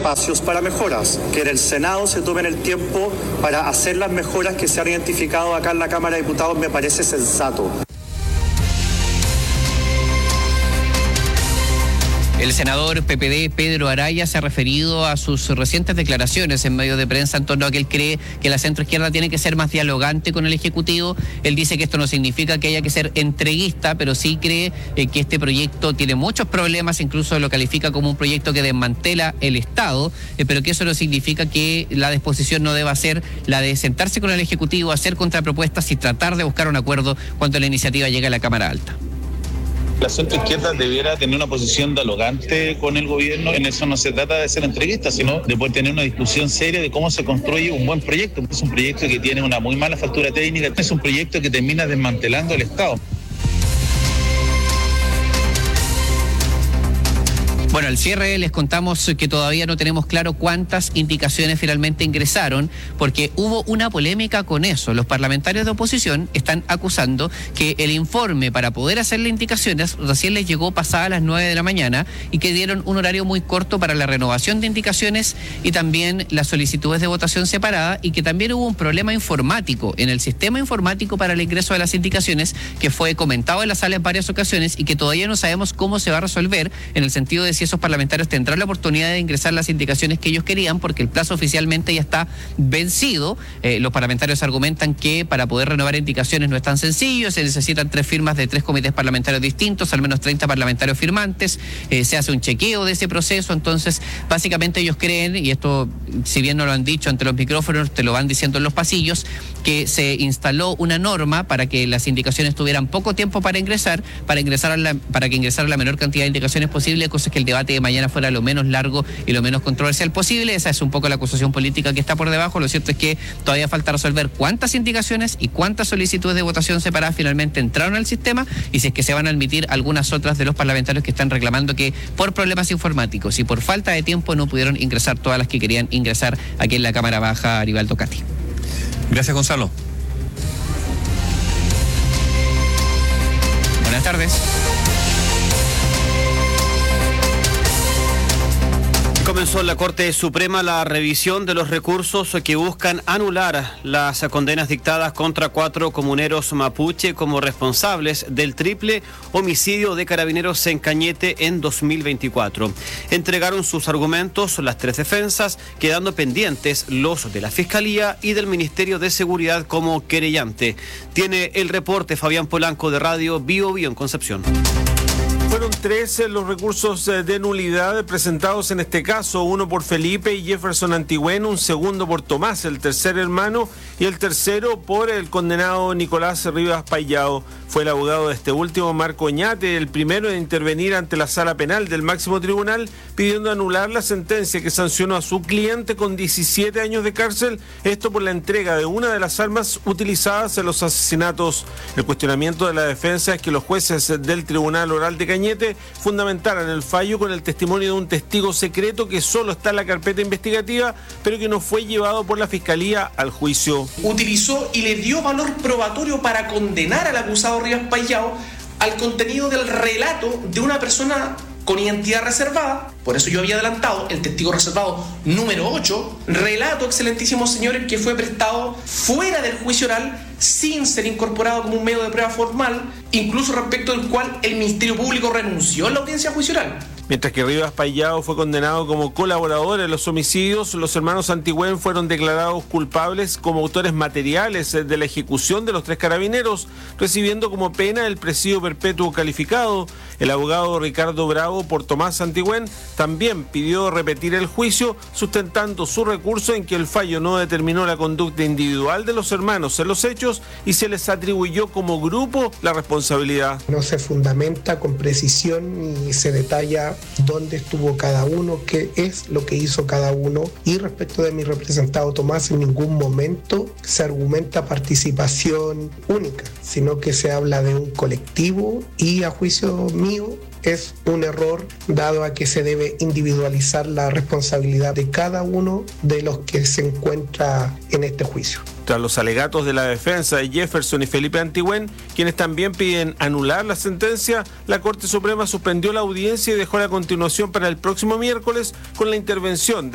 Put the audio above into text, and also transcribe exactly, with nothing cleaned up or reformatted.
espacios para mejoras, que en el Senado se tomen el tiempo para hacer las mejoras que se han identificado acá en la Cámara de Diputados, me parece sensato. El senador P P D, Pedro Araya, se ha referido a sus recientes declaraciones en medios de prensa en torno a que él cree que la centroizquierda tiene que ser más dialogante con el Ejecutivo. Él dice que esto no significa que haya que ser entreguista, pero sí cree eh, que este proyecto tiene muchos problemas, incluso lo califica como un proyecto que desmantela el Estado, eh, pero que eso no significa que la disposición no deba ser la de sentarse con el Ejecutivo, hacer contrapropuestas y tratar de buscar un acuerdo cuando la iniciativa llegue a la Cámara Alta. La centroizquierda debiera tener una posición dialogante con el gobierno. En eso no se trata de ser entreguista, sino de poder tener una discusión seria de cómo se construye un buen proyecto. Es un proyecto que tiene una muy mala factura técnica, es un proyecto que termina desmantelando el Estado. Bueno, al cierre les contamos que todavía no tenemos claro cuántas indicaciones finalmente ingresaron, porque hubo una polémica con eso. Los parlamentarios de oposición están acusando que el informe para poder hacer las indicaciones recién les llegó pasada las nueve de la mañana y que dieron un horario muy corto para la renovación de indicaciones y también las solicitudes de votación separada, y que también hubo un problema informático en el sistema informático para el ingreso de las indicaciones que fue comentado en la sala en varias ocasiones y que todavía no sabemos cómo se va a resolver, en el sentido de si esos parlamentarios tendrán la oportunidad de ingresar las indicaciones que ellos querían, porque el plazo oficialmente ya está vencido. Eh, los parlamentarios argumentan que para poder renovar indicaciones no es tan sencillo, se necesitan tres firmas de tres comités parlamentarios distintos, al menos treinta parlamentarios firmantes, eh, se hace un chequeo de ese proceso. Entonces, básicamente ellos creen, y esto si bien no lo han dicho ante los micrófonos, te lo van diciendo en los pasillos, que se instaló una norma para que las indicaciones tuvieran poco tiempo para ingresar, para ingresar a la, para que ingresara la menor cantidad de indicaciones posible, cosa que el debate de mañana fuera lo menos largo y lo menos controversial posible. Esa es un poco la acusación política que está por debajo. Lo cierto es que todavía falta resolver cuántas indicaciones y cuántas solicitudes de votación separadas finalmente entraron al sistema, y si es que se van a admitir algunas otras de los parlamentarios que están reclamando que por problemas informáticos y por falta de tiempo no pudieron ingresar todas las que querían ingresar aquí en la Cámara Baja. Aribaldo Cati. Gracias, Gonzalo. Buenas tardes. Comenzó en la Corte Suprema la revisión de los recursos que buscan anular las condenas dictadas contra cuatro comuneros mapuche como responsables del triple homicidio de carabineros en Cañete en dos mil veinticuatro. Entregaron sus argumentos las tres defensas, quedando pendientes los de la Fiscalía y del Ministerio de Seguridad como querellante. Tiene el reporte Fabián Polanco de Radio Bio Bio en Concepción. Fueron tres los recursos de nulidad presentados en este caso, uno por Felipe y Jefferson Antigüen, un segundo por Tomás, el tercer hermano, y el tercero por el condenado Nicolás Rivas Payao. Fue el abogado de este último, Marco Oñate, el primero en intervenir ante la sala penal del máximo tribunal, pidiendo anular la sentencia que sancionó a su cliente con diecisiete años de cárcel, esto por la entrega de una de las armas utilizadas en los asesinatos. El cuestionamiento de la defensa es que los jueces del Tribunal Oral de Cañete fundamentaran el fallo con el testimonio de un testigo secreto que solo está en la carpeta investigativa, pero que no fue llevado por la Fiscalía al juicio. Utilizó y le dio valor probatorio para condenar al acusado Rivas Payao al contenido del relato de una persona con identidad reservada. Por eso yo había adelantado el testigo reservado número ocho, relato, excelentísimos señores, que fue prestado fuera del juicio oral, sin ser incorporado como un medio de prueba formal, incluso respecto del cual el Ministerio Público renunció en la audiencia juicio oral. Mientras que Rivas Payao fue condenado como colaborador en los homicidios, los hermanos Antigüen fueron declarados culpables como autores materiales de la ejecución de los tres carabineros, recibiendo como pena el presidio perpetuo calificado. El abogado Ricardo Bravo por Tomás Antigüen también pidió repetir el juicio, sustentando su recurso en que el fallo no determinó la conducta individual de los hermanos en los hechos y se les atribuyó como grupo la responsabilidad. No se fundamenta con precisión ni se detalla dónde estuvo cada uno, qué es lo que hizo cada uno, y respecto de mi representado Tomás, en ningún momento se argumenta participación única, sino que se habla de un colectivo, y a juicio mío es un error, dado a que se debe individualizar la responsabilidad de cada uno de los que se encuentra en este juicio. Tras los alegatos de la defensa de Jefferson y Felipe Antigüen, quienes también piden anular la sentencia, la Corte Suprema suspendió la audiencia y dejó la continuación para el próximo miércoles con la intervención de